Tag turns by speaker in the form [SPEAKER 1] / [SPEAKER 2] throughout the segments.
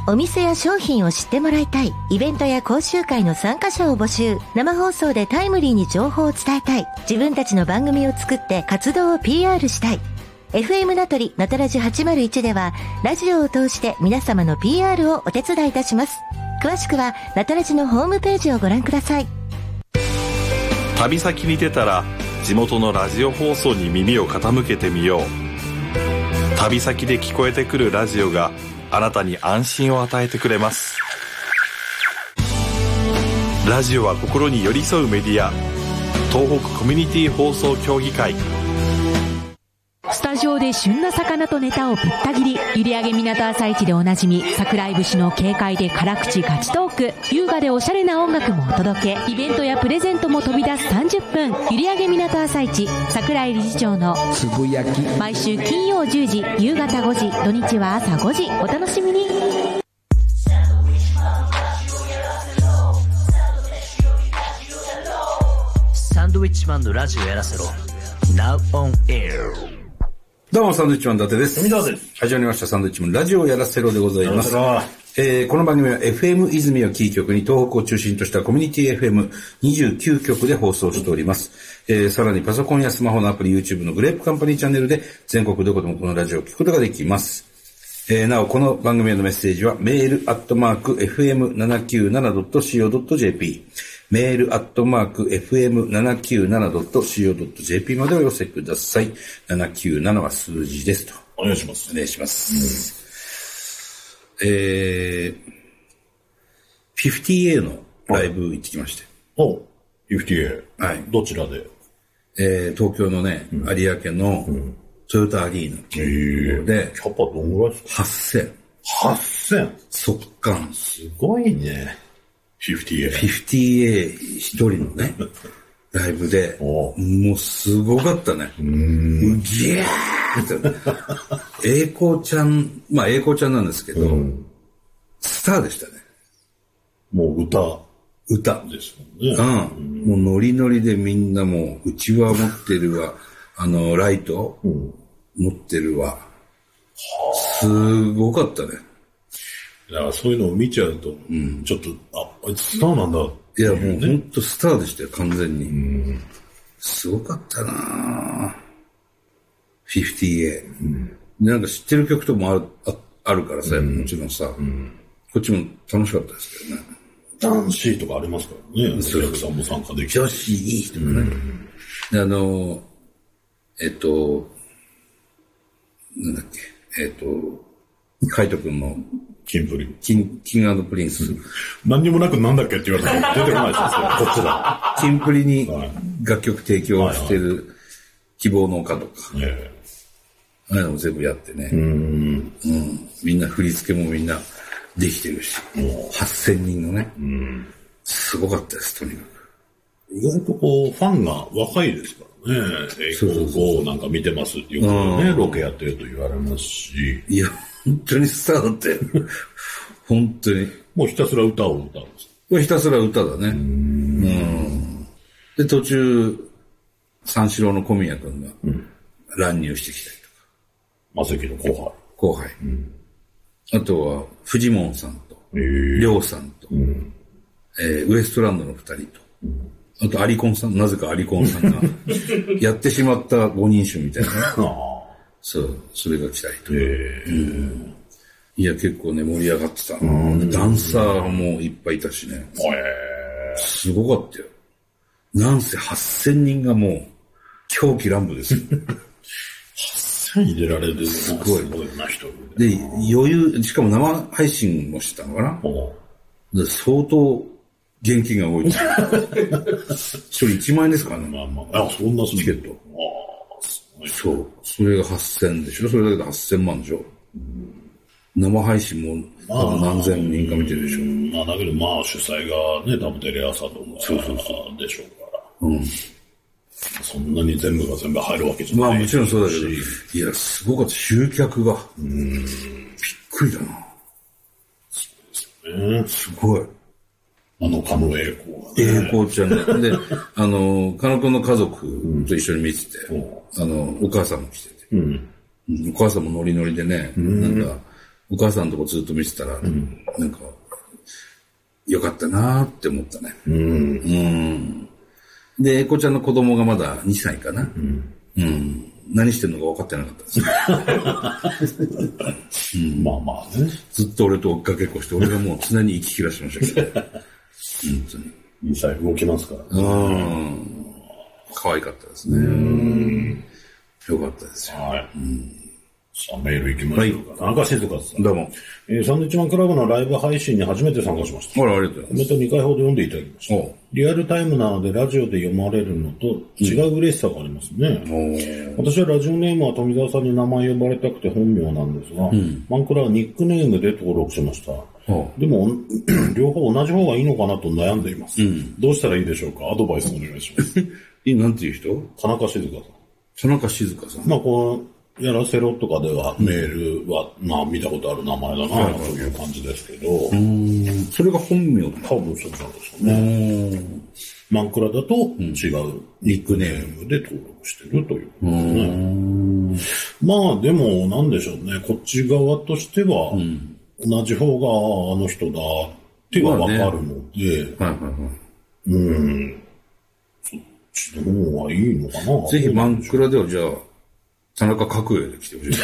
[SPEAKER 1] お店や商品を知ってもらいたい。イベントや講習会の参加者を募集。生放送でタイムリーに情報を伝えたい。自分たちの番組を作って活動を PR したい。FM ナトリナタラジ801ではラジオを通して皆様の PR をお手伝いいたします。詳しくはナタラジのホームページをご覧ください。
[SPEAKER 2] 旅先に出たら地元のラジオ放送に耳を傾けてみよう。旅先で聞こえてくるラジオがあなたに安心を与えてくれます。ラジオは心に寄り添うメディア、東北コミュニティ放送協議会。
[SPEAKER 3] スタジオで旬な魚とネタをぶった切り、閖上港朝市でおなじみ桜井節の軽快で辛口ガチトーク、優雅でおしゃれな音楽もお届け、イベントやプレゼントも飛び出す30分。閖上港朝市桜井理事長のつぶやき、毎週金曜10時夕方5時、土日は朝5時。お楽しみに。
[SPEAKER 4] サンドウィッチマンのラジオやらせろ Now on air。
[SPEAKER 5] どうも、サンドウィッチマン伊達です。
[SPEAKER 6] 富澤です。
[SPEAKER 5] 始まりましたサンドウィッチマンラジオをやらせろでございます。この番組は FM 泉をキー局に東北を中心としたコミュニティ FM29 局で放送しております。さらにパソコンやスマホのアプリ YouTube のグレープカンパニーチャンネルで全国どこでもこのラジオを聞くことができます。なおこの番組へのメッセージはメール@fm797.co.jpメール@fm797.co.jp までお寄せください。797は数字ですと。
[SPEAKER 6] お願いします。
[SPEAKER 5] お願いします。50A のライブ行ってきまして。
[SPEAKER 6] お、50A。
[SPEAKER 5] はい。
[SPEAKER 6] どちらで？
[SPEAKER 5] 東京のね、有明のトヨタアリーナで、
[SPEAKER 6] キャパどんぐらいですか？8000。
[SPEAKER 5] 速乾。
[SPEAKER 6] すごいね。50A
[SPEAKER 5] 一人のね、ライブで、もうすごかったね。ギャーって。栄光ちゃん、まあ栄光ちゃんなんですけど、スターでしたね。
[SPEAKER 6] もう歌ですもんね。
[SPEAKER 5] もうノリノリでみんなもう、うちわ持ってるわ、ライト、持ってるわ。すごかったね。
[SPEAKER 6] だからそういうのを見ちゃうと、ちょっと、あいつスターなんだ。
[SPEAKER 5] いや、もうほんとスターでしたよ、完全に。すごかったなぁ。50A。なんか知ってる曲ともあるからさ、もちろんさ、こっちも楽しかったですけどね。
[SPEAKER 6] 男子とかありますからね。お客さんも参加できる。
[SPEAKER 5] 女子いい人もね。なんだっけ、海斗くんの
[SPEAKER 6] キンプリ。
[SPEAKER 5] キング&プリンス。
[SPEAKER 6] 何にもなくなんだっけって言われたら出てこないですよ、こっちだ。
[SPEAKER 5] キンプリに楽曲提供してる希望の丘とか。ああいうのも全部やってね。みんな振り付けもみんなできてるし。8000人のね。すごかったです、とにかく。
[SPEAKER 6] 意外とこう、ファンが若いですからね。こうなんか見てますっていうことでね、ロケやってると言われますし。
[SPEAKER 5] いや、本当にスターだって。本当に。
[SPEAKER 6] もうひたすら歌を歌うんです。
[SPEAKER 5] これひたすら歌だね。で、途中、三四郎の小宮君が乱入してきたりとか。
[SPEAKER 6] マセキの後
[SPEAKER 5] 輩。あとは、フジモンさんと、リョウさんと、ウエストランドの2人と、あとアリコンさん、なぜかアリコンさんが、やってしまった5人衆みたいな。そう、それが来たりとか。いや、結構ね、盛り上がってたな。ダンサーもいっぱいいたしね。すごかったよ。なんせ8000人がもう、狂気乱舞ですよ。
[SPEAKER 6] 8000入れられる
[SPEAKER 5] すごい
[SPEAKER 6] な人
[SPEAKER 5] で、余裕、しかも生配信もしてたのかな。で相当、現金が多い。一人1万円ですからね。
[SPEAKER 6] そんな
[SPEAKER 5] チケット。そう。それが8000でしょ。それだけで8000万でしょ。生配信も多分何千人か見てるでしょ。
[SPEAKER 6] だけど主催がね、多分テレ朝とかでしょうから。そんなに全部が全部入るわけじゃない。
[SPEAKER 5] もちろんそうだけど、いや、すごかった。集客が。びっくりだな。
[SPEAKER 6] そうですね。
[SPEAKER 5] すごい。
[SPEAKER 6] 狩野英孝がね。
[SPEAKER 5] 英孝ちゃんが。で、狩野くんの家族と一緒に見てて、お母さんも来てて。お母さんもノリノリでね、なんか、 お母さんのとこずっと見てたら、なんか、よかったなーって思ったね。で、エコちゃんの子供がまだ2歳かな。何してんのか分かってなかったです。
[SPEAKER 6] まあまあね。
[SPEAKER 5] ずっと俺と追っかけっこして、俺がもう常に息切らしてましたけど。本当に。
[SPEAKER 6] 2歳動きますから。
[SPEAKER 5] 可愛かったですね。よかったですよ。
[SPEAKER 6] はい。さあ、メール行きましょうか。田中静香さん。
[SPEAKER 5] どうも。
[SPEAKER 6] サンドウィッチマンクラブのライブ配信に初めて参加しました。
[SPEAKER 5] あら、ありがとうございます。
[SPEAKER 6] コメント2回ほど読んでいただきました。リアルタイムなのでラジオで読まれるのと違う嬉しさがありますね。私はラジオネームは富澤さんに名前呼ばれたくて本名なんですが、マンクラはニックネームで登録しました。でも、両方同じ方がいいのかなと悩んでいます。どうしたらいいでしょうか？アドバイスお願いします。
[SPEAKER 5] なんていう人？
[SPEAKER 6] 田中静香さん。
[SPEAKER 5] 田中静香さん。
[SPEAKER 6] まあ、こう、やらせろとかではメールは、まあ見たことある名前だなという感じですけど。
[SPEAKER 5] それが本名だ。
[SPEAKER 6] 多分そうなんですよね。マンクラだと違うニックネームで登録してるということですね。まあでもなんでしょうね。こっち側としては、同じ方があの人だってはわかるので、そっちの方がいいのかな。
[SPEAKER 5] ぜひマンクラではじゃあ、田中角栄で来てほしい。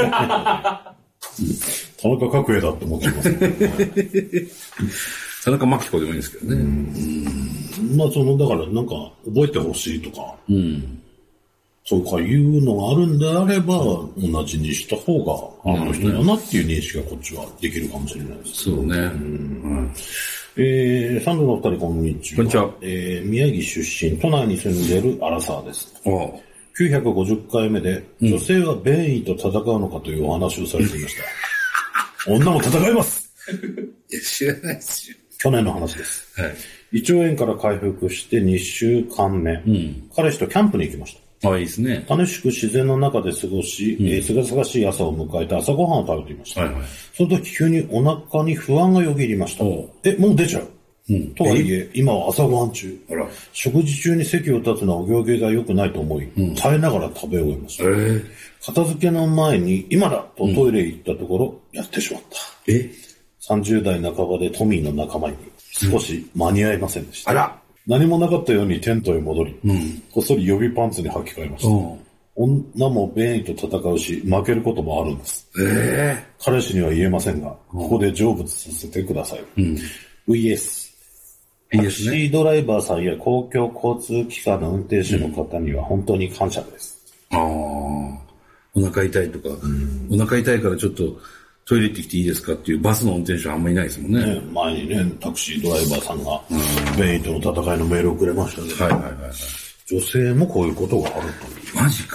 [SPEAKER 6] 田中角栄だって思ってますね。
[SPEAKER 5] 田中真紀子でもいいんですけどね。
[SPEAKER 6] まあだからなんか覚えてほしいとか、そうかいうのがあるんであれば、同じにした方があの人だなっていう認識がこっちはできるかもしれないです。
[SPEAKER 5] そうね。
[SPEAKER 6] サンドのお二人こんにちは。
[SPEAKER 5] こんにちは。
[SPEAKER 6] 宮城出身、都内に住んでいるアラサーです。950回目で、女性は便意と戦うのかというお話をされていました。女も戦います
[SPEAKER 5] いや、知らないですよ。
[SPEAKER 6] 去年の話です。胃腸炎から回復して2週間目、彼氏とキャンプに行きました。
[SPEAKER 5] いいですね。
[SPEAKER 6] 楽しく自然の中で過ごし、すがすがしい朝を迎えて朝ごはんを食べていました。その時急にお腹に不安がよぎりました。もう出ちゃう。とはいえ、今は朝ごはん中。食事中に席を立つのはお行儀が良くないと思い、耐えながら食べ終えました。片付けの前に、今だとトイレへ行ったところ、やってしまった。30代半ばでトミーの仲間に、少し間に合いませんでした。何もなかったようにテントへ戻り、こっそり予備パンツに履き替えました。女も便意と戦うし、負けることもあるんです。彼氏には言えませんが、ここで成仏させてください。VS。タクシードライバーさんや公共交通機関の運転手の方には本当に感謝です。
[SPEAKER 5] お腹痛いとか、お腹痛いからちょっとトイレ行ってきていいですかっていうバスの運転手はあんまりいないですもんね。
[SPEAKER 6] 前にね、タクシードライバーさんが便意との戦いのメールをくれましたけど、女性もこういうことがあるという。
[SPEAKER 5] マジか。